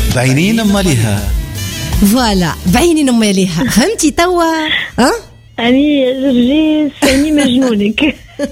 بعينين ماليها. فوالا بعينين ماليها. فهمتي توا؟ ها أني جرجيس أني مجنونك.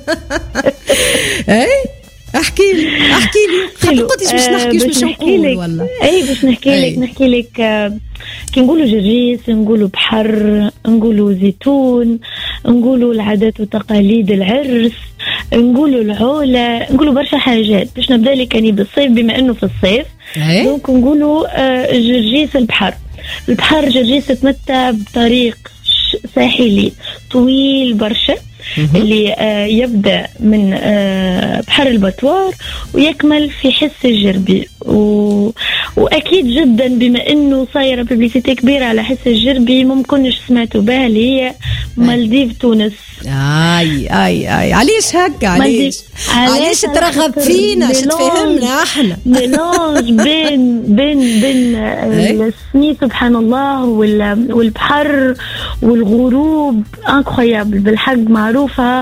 اي احكي لي قلتيش باش نحكيش باش نقول والله. اي باش نحكي لك كي نقولوا جرجيس نقولوا بحر، نقولوا زيتون، نقولوا العادات وتقاليد العرس، نقولوا العولة، نقولوا برشا حاجات. باش نبدا لك اني بالصيف بما انه في الصيف دونك نقولوا جرجيس البحر جرجيس تتمتع بطريق ساحلي طويل برشا اللي يبدأ من بحر البطوار ويكمل في حس الجربي. وأكيد جدا بما أنه صايرة ببليسيتي كبيرة على حس الجربي ممكنش سمعتوا بها اللي هي مالديف تونس. اي علاش هكا؟ علاش ترغب فينا؟ شتفهمنا احنا ميلانج بين السني سبحان الله والبحر والغروب انكرويابل. بالحق معروفة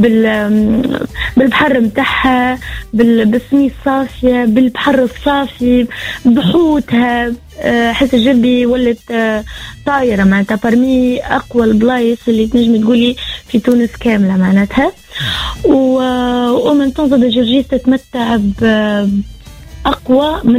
بالبحر متاعها، بالسمي الصافية، بالبحر الصافي، بحوتها. حس الجربي ولت طايرة معناتها برمي أقوى البلايص اللي تنجمي تقولي في تونس كاملة معناتها. ومن تنظر جرجيس تتمتع بأقوى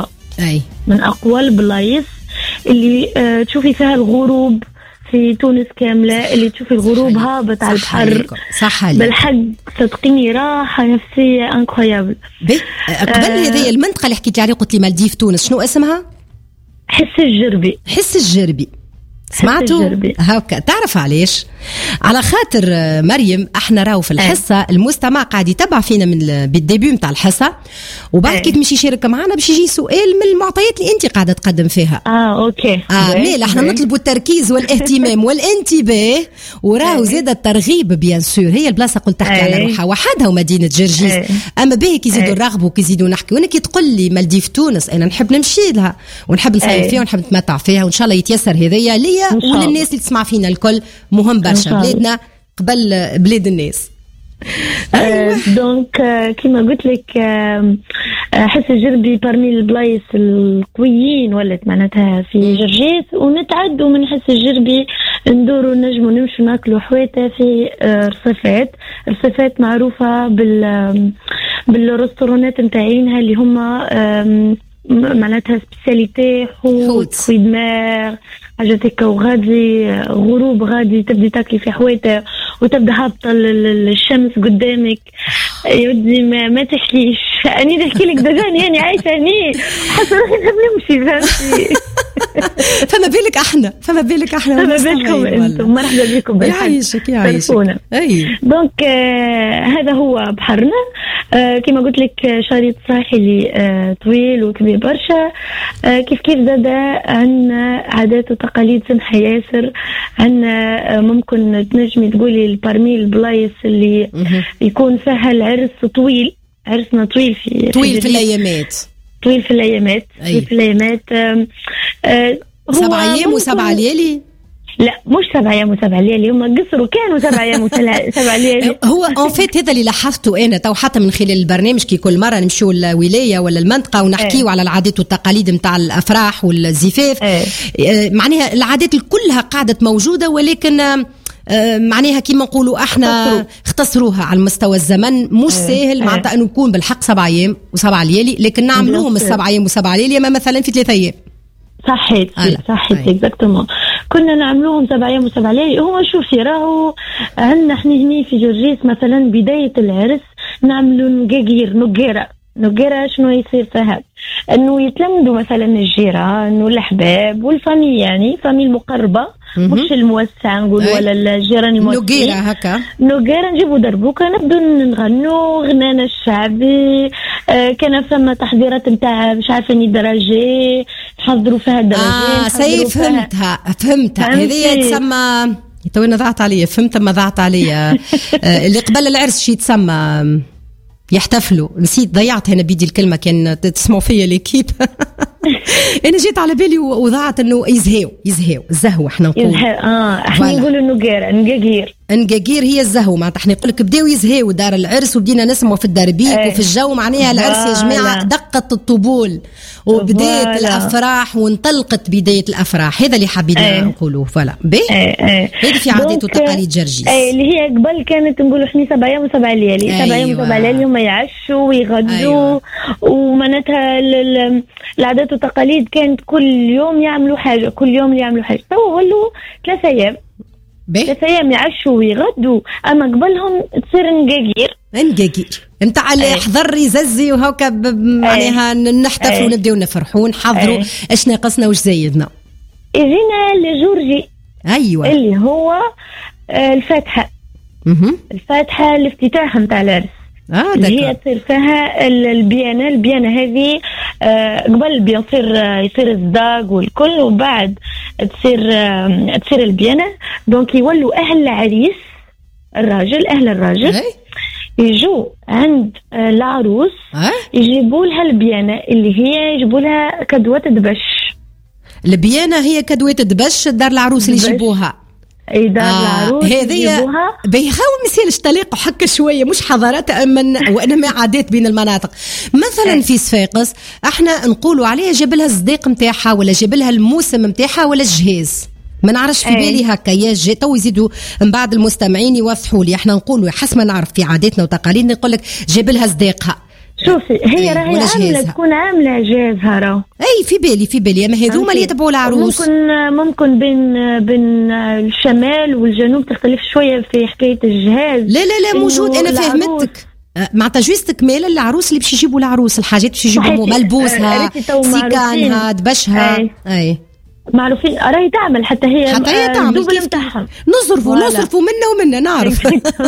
من أقوى البلايص اللي تشوفي فيها الغروب في تونس كاملة، اللي تشوفي الغروب هابط على البحر. صح بالحق صدقيني راحة نفسية انكرويابل. قبل هذه المنطقة اللي حكيت لي عليها قلت لي مالديف تونس، شنو اسمها؟ حس الجربي. سمعتوا هاكا؟ تعرف علاش؟ على خاطر مريم احنا راهو في الحصه المستمع قاعد يتبع فينا من بالديبيو نتاع الحصه، وبعد كي تمشي يشارك معنا باش يجي سؤال من المعطيات اللي انت قاعده تقدم فيها. اوكي ميل احنا نطلبوا التركيز والاهتمام والانتباه، وراهو زاد الترغيب بيان سور. هي البلاصه قلت تحكي على روحها وحدها ومدينه جرجيس. اما باهي كي يزيدوا الرغبوا كي يزيدوا نحكي. وانا كي تقول لي مالديف تونس انا نحب نمشي لها ونحب نصيف فيها ونحب نتمتع فيها، وان شاء الله يتيسر هذيا ليا وللناس اللي تسمع فينا الكل. مهم برشا بلادنا قبل بلاد الناس. دونك كما قلت لك حس الجربي برمي البلايص القويين ولات معناتها في جرجيس. ونتعدوا من حس الجربي ندوروا نجموا نمشوا ناكلوا حويته في رصفات معروفة بالرستورانات نتاعينها اللي هما معناتها سبيسياليتي حوت خويدمار حاجات هكا. وغادي غروب غادي تبدي تاكلي في حويته وتبدا هابطه الشمس قدامك. يودي ما تحكيش. اني نحكي لك دجاني يعني عايشه هني حاسه روحي نحب نمشي فهمتي. فما بالك احنا فما بالكم انتم. مرحبا بكم يعيشك اي دونك هذا هو بحرنا. كما قلت لك شريط ساحلي طويل وكبير برشا. كيف زاد عندنا عادات وتقاليد سمحة ياسر. عندنا ممكن تنجمي تقولي البرمي البلايص اللي يكون فيها العرس طويل. عرسنا طويل في الايامات 7 أيام و7 ليالي. لا مش 7 أيام و7 ليالي، هم قصروا كانوا 7 أيام و7 ليالي. هو ان فيت هذا اللي لاحظته انا تو حتى من خلال البرنامج كي كل مره نمشيو الولايه ولا المنطقه ونحكيو على العادات والتقاليد نتاع الافراح والزفاف. معناها العادات كلها قاعده موجوده، ولكن معناها كيما نقولوا احنا اختصروها على المستوى الزمن. مش سهل معناتها انه يكون بالحق 7 أيام و7 ليالي، لكن نعملوهم 7 أيام و7 ليالي ما مثلا في 3 أيام. صحيت اكزاكتومون. كنا نعملوهم 7 أيام و7 ليالي. هو شوفي راهو عندنا احنا هني في جرجيس مثلا بدايه العرس نعملوا نقيرة. شنو يصير فيها؟ انه يتلمدوا مثلا الجيران والأحباب والفامي، يعني فامي المقربة مش الموسع نقول ولا الجيران الموسعين. نقيرة هكا نقيرة نجيبوا دربوكا نبدو نغنوا غنانا الشعبي. كان فما تحضيرات نتاع مش عارفة درجة نحضروا فيها الدرجة. سي فهمتها هذه تسمى تونا ضاعت عليا. فهمت ما ضاعت عليا. اللي قبل العرس شي تسمى يحتفلوا. نسيت ضيعت هنا بيدي الكلمة كان تسمعوا فيا ليكيب. انا جيت على بالي وضعت انه يزهاو الزهو احنا نقول احنا نقولوا نقاقير هي الزهو معناتها احنا نقول لك بداو يزهاو دار العرس وبدينا نسمعوا في الدربيك وفي الجو معناها العرس يا جماعه دقت الطبول وبدايه الافراح وانطلقت بدايه الافراح. هذا اللي حبينا نقولوه. فوالا هذه في عادات وتقاليد جرجيس اللي هي قبل كانت نقولوا احنا 7 أيام و7 ليالي. 7 أيام و7 ليالي هم يعشوا ويغدوا ومعناتها العادات والتقاليد كانت كل يوم يعملوا حاجه تو ولوا 3 أيام 3 أيام يعشوا ويغدوا. اما قبلهم تصير نقاقير نتاع اللي حضر يززي وهكا معناها نحتفلوا ونبداو نفرحوا نحضروا ايش ناقصنا واش زايدنا. يجينا لجورجي اللي هو الفاتحه. الفاتحه الافتتاح نتاع العرس اللي هي تصير فيها البيانة هذه. قبل يصير الزداق والكل وبعد تصير البيانة. دونك يولوا أهل العريس أهل الراجل يجوا عند العروس يجيبوا لها البيانة اللي هي يجيبوا لها كدوات دبش. البيانة هي كدوات دبش دار العروس اللي يجيبوها العروس هذه بيخاو مسيلش تلاقوا حكا شويه مش حضارات وانما عادات بين المناطق. مثلا في صفاقس احنا نقولوا عليها جاب لها الصديق نتاعها ولا جاب لها الموسم نتاعها ولا الجهاز. ما نعرفش في بالي هكا يا تو يزيدوا من بعد المستمعين يوضحوا لي. احنا نقولوا حسب ما نعرف في عاداتنا وتقاليدنا نقول لك جاب لها صديقها. شوفي هي راهي عامله تكون عامله جهازها راه في بالي اما هذوما اللي يتبعوا العروس ممكن بين الشمال والجنوب تختلف شويه في حكايه الجهاز. لا موجود انا فهمتك معناتها جوست كمال العروس اللي باش يجيبوا العروس الحاجات باش يجيبوا ملبوسها سيكانها دبشها معروفين راهي تعمل حتى هي تعمل نصرفوا منا نعرف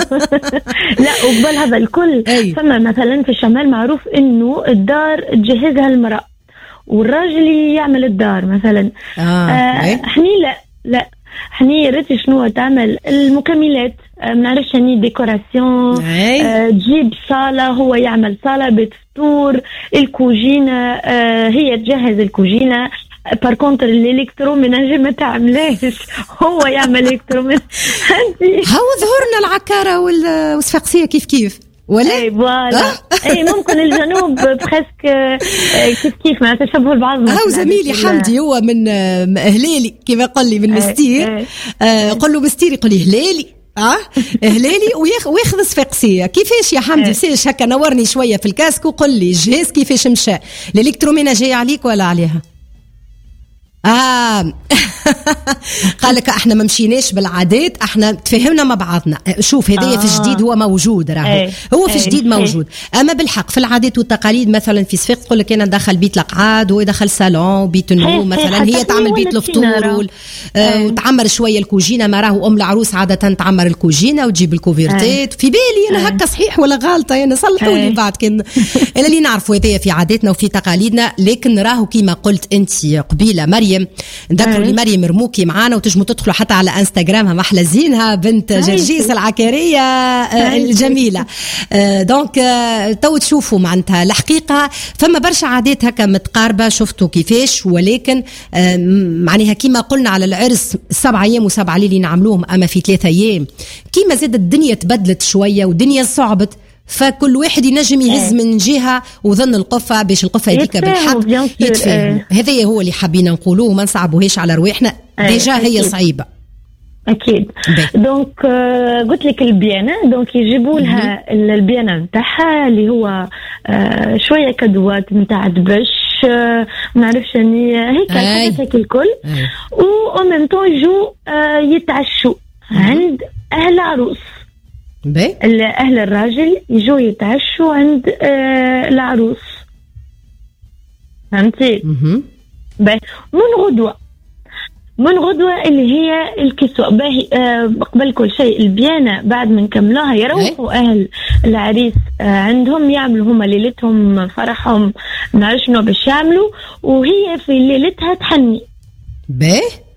لا وقبل هذا الكل فما مثلا في الشمال معروف انه الدار تجهزها المرأة والراجل يعمل الدار مثلا. احنا لا احنا ريت شنو تعمل المكملات ما نعرفش اني ديكوراسيون تجيب صالة هو يعمل صالة بيت فطور الكوجينة هي تجهز الكوجينة. بار كونتر الالكتروميناج ما تعملهاش هو يعمل الكتروميناج. هاو ظهرنا العكارة والصفاقسية كيف ولا ممكن الجنوب بخسك كيف ما تشبهوا البعض. هاو زميلي حمدي هو من هلالي كيف قال لي من مستير قل له مستير يقول لي هلالي هلالي وياخذ صفاقسيه. كيفاش يا حمدي سيش هكا نورني شويه في الكاسك وقل لي الجهاز كيفاش مشى الالكتروميناجيه عليك ولا عليها؟ قال لك احنا ما مشيناش بالعادات احنا تفهمنا مع بعضنا. شوف هذايا في الجديد هو موجود راهو هو في الجديد موجود. اما بالحق في العادات والتقاليد مثلا في صفاق تقول لك انا ندخل بيت القعاد ويدخل صالون بيت النوم مثلا هي تعمل بيت الفطور وتعمر شويه الكوجينه. ما راهو ام العروس عاده تعمر الكوجينه وتجيب الكوفيرتات. في بالي انا هكا صحيح ولا غلطه انا صلحوا لي بعد كان انا اللي نعرفوا هذايا في عاداتنا وفي تقاليدنا. لكن راهو كيما قلت انت قبيله مريم نذكروا لي مريم مرموكي معانا وتجموا تدخلوا حتى على انستغرامها محلى زينها بنت جرجيس العكاريه الجميله. دونك تو تشوفوا معناتها الحقيقه فما برشا عادات هكا متقاربه شفتوا كيفاش. ولكن معناها كيما قلنا على العرس 7 أيام و7 ليالي نعملوهم اما في 3 أيام كيما زاد الدنيا تبدلت شويه ودنيا صعبت فكل واحد ينجم يهز من جهة وظن القفة باش القفة يديك بالحق يتفاهم. هذا هو اللي حابين نقولوه ما نصعبوهاش على رواحنا ديجا هي صعيبة أكيد. دونك قلت لك البيانة دونك يجيبوا لها البيانة نتاعها اللي هو شوية كدوات نتاع دبش ما نعرفش اني هيك الحاجات الكل ومن طون يجوا يتعشوا عند أهل العروس. أهل الراجل يجوا يتعشوا عند العروس فهمتي؟ من غدوة اللي هي الكسوة باهي. قبل كل شيء البيانة بعد من كملوها يروحوا أهل العريس عندهم يعملوا هما ليلتهم فرحهم نعرف شنو باش يعملوا وهي في ليلتها تحني.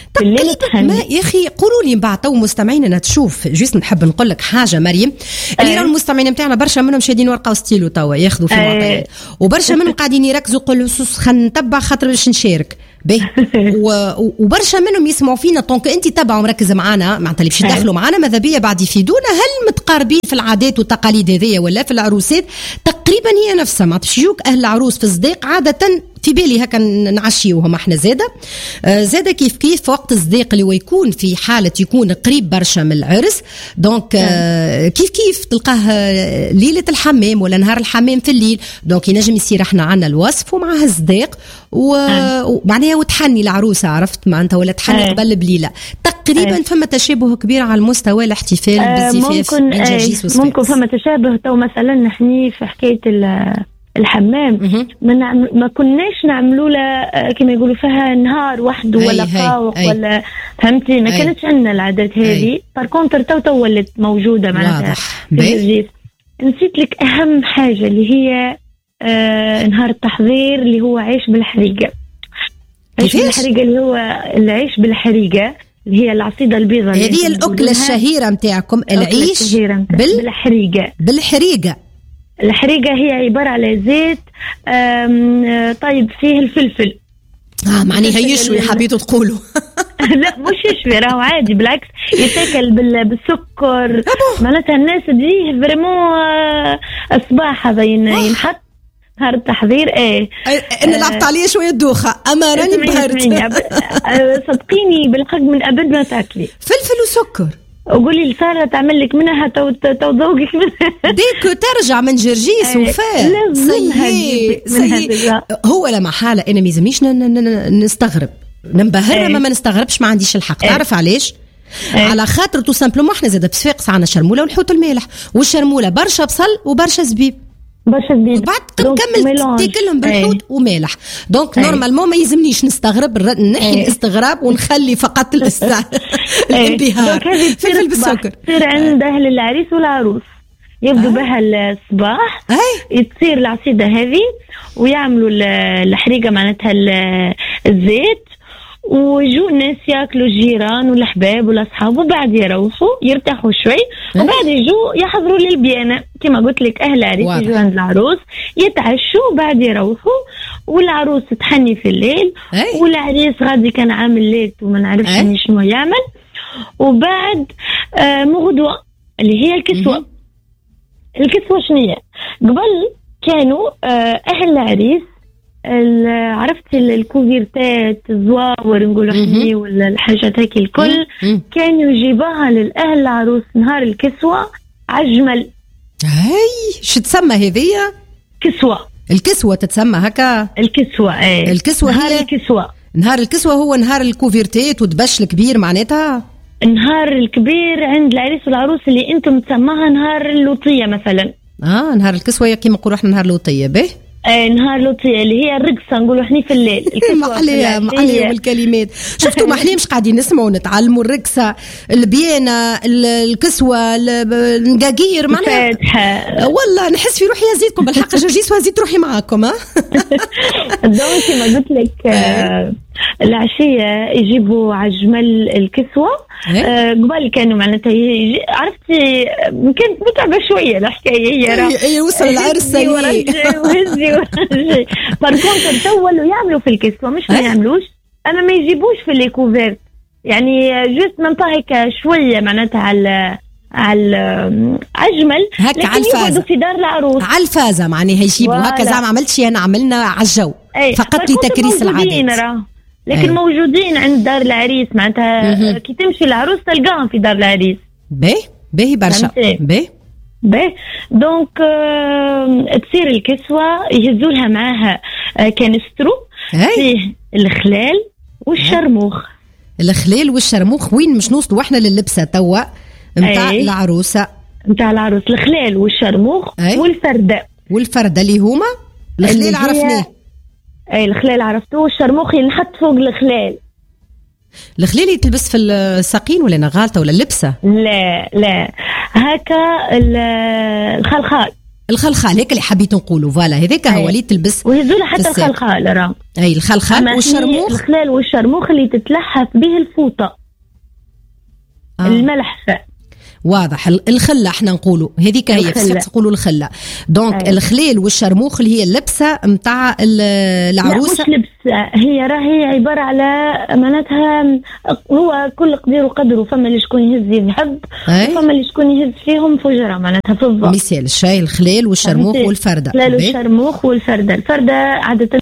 تقريبا. ما يا اخي قولوا لي بعد تو مستمعينا تشوف جوست نحب نقول لك حاجه مريم اللي راهو المستمعين نتاعنا برشا منهم شادين ورقه وستيلو توا ياخذوا في معطيات وبرشا منهم قاعدين يركزوا يقولوا خلينا نتبع خاطر باش نشارك وبرشا منهم يسمعوا فينا طونك انت تبعوا مركز معنا معناتها اللي باش يدخلوا معنا ماذا بيا بعد يفيدونا هل متقاربين في العادات والتقاليد هذيا ولا في العروسات تقريبا هي نفسها معناتها باش يجوك اهل العروس في الصديق عاده في بالي هكا نعشيوهم احنا زاده كيف وقت الصديق اللي هو يكون في حاله يكون قريب برشا من العرس دونك كيف تلقاه ليله الحمام ولا نهار الحمام في الليل دونك ينجم يصير احنا عنا الوصف ومعها الصديق ومعناها وتحني العروسه عرفت معناتها ولا تحني قبل بليله تقريبا فما تشابه كبير على المستوى الاحتفال بالزفاف بين جرجيس وصفاقس ممكن فما تشابه تو مثلا نحن في حكايه الحمام ما كناش نعملوا له كما يقولوا فيها نهار وحده ولا فاوق ولا فهمتي ما كانتش عندنا العادات هذه باركونتر تو ولت موجوده معناتها نسيت لك اهم حاجه اللي هي نهار التحضير اللي هو عيش بالحريقه اللي هو العيش بالحريقه اللي هي العصيده البيضاء هذه الاكله الشهيره نتاعكم العيش بالحريقه الحريقة هي عبارة على زيت طيب فيه الفلفل معناها يشوي حبيتوا تقولوا لا مش يشوي راهو عادي بالعكس يتاكل بالسكر معناتها الناس دي فريمون الصباح هذا ينحط نهار التحضير انا لعبت عليه شويه دوخه اما راني بهرت صدقيني بالحق من قبل ما تاكلي فلفل وسكر وقولي لسارة تعمل لك منها توذوقك منها ديك ترجع من جرجيس وفاء هو لما حالة أنا ميزميش نستغرب ننبهر ما نستغربش ما عنديش الحق تعرف علاش على خاطر تو سامبلومون احنا زاد بصفاقس عنا شرمولة والحوت المالح والشرمولة برشا بصل وبرشا زبيب بعد نكمل تاكلهم بالحوت ومالح دونك نورمالمون ما يلزمنيش نستغرب نحكي الاستغراب ونخلي فقط الانبهار فلفل بالسكر تصير عند اهل العريس والعروس يبدو بها الصباح تصير العصيده هذه ويعملوا الحريقه معناتها الزيت ويجوا الناس ياكلوا الجيران والأحباب والأصحاب وبعد يروحوا يرتاحوا شوي وبعد يجوا يحضروا للبيانة كما قلت لك أهل العريس يجوا عند العروس يتعشوا وبعد يروحوا والعروس تحني في الليل والعريس غادي كان عامل ليت وما نعرفش شنو يعمل وبعد مغدوة اللي هي الكسوة شنية قبل كانوا أهل العريس عرفت الكوفيرتات الزواور نقولوا حني ولا الحاجات هيك الكل كانوا يجيبوها للأهل العروس نهار الكسوة عجمل شو تسمى هذية الكسوة تتسمى هكا الكسوة هي نهار الكسوة هو نهار الكوفيرتات ودبش الكبير معناتها النهار الكبير عند العريس والعروس اللي انتم تسماها نهار اللوطية مثلا نهار الكسوة كيما نقولوا احنا نهار اللوطية به نهار لوطية اللي هي الرقصة نقولوا احنا في الليل معلية والكلمات شفتوا ما احنا مش قاعدين نسمعوا ونتعلموا الرقصة البيانة الكسوة النقاقير معناها والله نحس في روحي يزيدكم بالحق جرجيس وهزيد روحي معاكم دونك ما قلت لك العشية يجيبوا عجمل الكسوة قبل كانوا معناتها عرفتي كانت متعبة شوية الحكاية هي وصل العرس وهزي باركونتر تولوا يعملوا في الكسوة مش ما يعملوش أما ما يجيبوش في الليكوفيرت يعني جست منطقة هيك شوية معناتها على عجمل هكا على الفازة في دار العروس على الفازة معناها يجيبوا هكا زعما عملت شيء أنا عملنا على الجو فقط لتكريس العادات لكن موجودين عند دار العريس معناتها كي تمشي العروس تلقاهم في دار العريس باهي برشا باهي دونك تصير الكسوة يهزوا لها معاها كانسترو فيه الخلال والشرموخ وين مش نوصلوا احنا لللبسة توا متاع العروسة الخلال والشرموخ والفردة اللي هما الخلال عرفناه الخلال عرفتوه والشرموخ ينحط فوق الخلال يتلبس في الساقين ولا نغالطة ولا اللبسة لا هكا الخلخال الخلخال هيك اللي حبيت نقوله، فوالا هذاك هو اللي تلبس ويهزوا حتى الخلخال راه. اي الخلخال والشرموخ، الخلال والشرموخ اللي تتلحف به الفوطه الملحفه. واضح. الخله احنا نقولوا هذيك هي في السقس نقولوا الخله. دونك الخليل والشرموخ اللي هي اللبسه نتاع العروسه. لا مش لبسه، هي راهي عباره على معناتها هو كل قدير وقدره، فما اللي شكون يهز ذهب وفما اللي شكون يهز فيهم فجره معناتها فضه. مثال الشاي الخليل والشرموخ والفرده. الخليل والشرموخ والفرده. الفرده عاده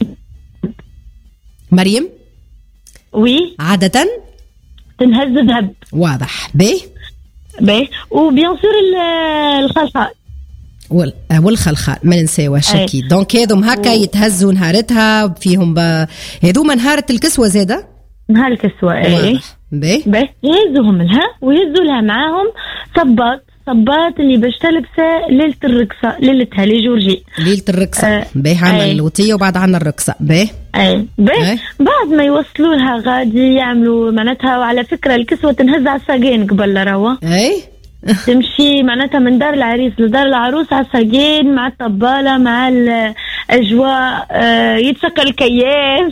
مريم وي عاده تنهز ذهب. واضح. باهي وبيان سور الخلخال والخلخال ما ننساوهش اكيد. دونك هذوم هكا يتهزوا نهارتها فيهم هذوما نهارة الكسوة زاده، نهار الكسوة. باهي يهزوهم لها ويهزوا لها معاهم صباط اللي باش تلبسه ليلة الرقصة، ليلتها لجورجي ليلة الرقصة. باهي عنا الوطية وبعد عنا الرقصة. باهي بعد ما يوصلوا لها غادي يعملوا معناتها. وعلى فكرة الكسوة تنهز على الساقين قبل روا تمشي معناتها من دار العريس لدار العروس على الساقين مع الطبالة مع الأجواء. يتسكر الكياس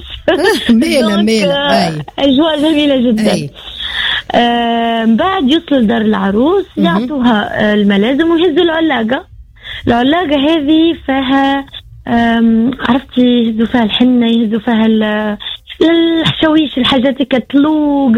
ميلة أجواء جميلة جدا. بعد يوصلوا لدار العروس يعطوها الملازم ويهزوا العلاقة هذه فيها عرفتي يهزوا فيها الحنة، يهزوا فيها الحشويش، الحاجات كتلوق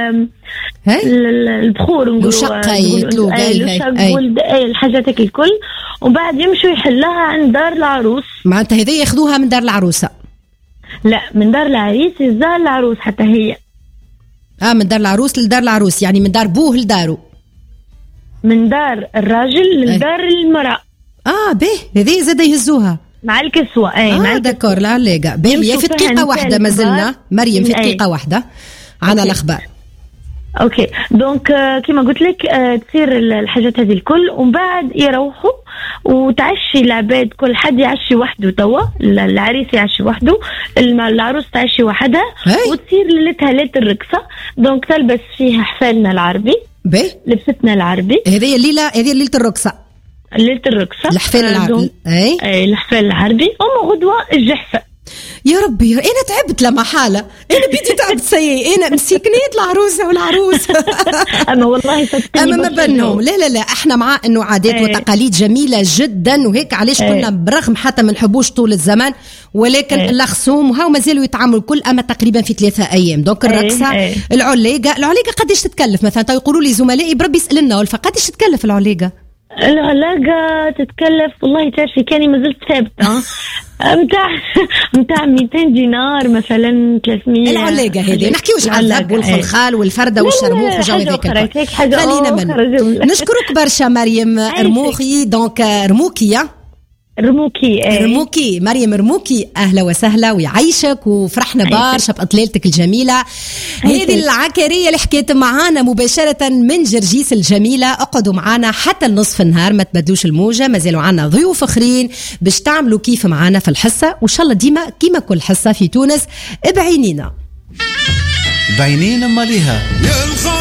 البخور نقولوا الحاجات هيك الكل. وبعد يمشوا يحلها عند دار العروس. معناتها هذي ياخذوها من دار العروسة؟ لا من دار العريس لدار العروس حتى هي. من دار العروس لدار العروس، يعني من دار بوه لدارو، من دار الراجل لدار المرأة. به هذي زاد يهزوها مع الكسوة. مع دكور العلاقة. باهي في دقيقة واحدة ما زلنا مريم، في دقيقة واحدة عنا الأخبار. اوكي دونك كما قلت لك تصير الحاجات هذه الكل ومن بعد يروحوا وتعشي العباد، كل حد يعشي وحده. توا العريس يعشي وحده، العروس تعشي وحدها وتصير ليلتها ليلة الرقصة. دونك تلبس فيها حفالنا العربي، لبستنا العربي. هذه ليلة الرقصة، ليلة الرقصة الحفال العربي. الحفال العربي. غدوة الجحفة. يا ربي انا تعبت لما حالة، انا بيتي تعبت سيء، انا مسكنيت العروسة والعروس اما والله اما ما بينهم. لا احنا مع انه عادات وتقاليد جميلة جدا، وهيك علاش كنا برغم حتى ما نحبوش طول الزمان، ولكن الخصوم وهاو مازالوا يتعاملوا الكل اما تقريبا في 3 أيام. دونك الرقصة العلاقة قديش تتكلف مثلا؟ يقولوا لي زملائي بربي يسألنا فقديش تتكلف العلاقة تتكلف والله تعرفي كاني ما زلت ثابته متاع 200 دينار مثلا 300. العلاقه هذه نحكيوش على الذهب والخلخال والفرده والشرموخ وجو هذاك. خلينا نشكرك برشا مريم رموخي. دونك رموكي مريم رموكي، اهلا وسهلا ويعيشك وفرحنا برشا باطلالتك الجميله. هذه العكريه اللي حكيت معانا مباشره من جرجيس الجميله. اقعدوا معانا حتى النصف النهار، ما تبدلوش الموجه، مازالوا عنا ضيوف اخرين باش تعملوا كيف معانا في الحصه، وان شاء الله ديما كيما كل حصه في تونس بعينينا ماليها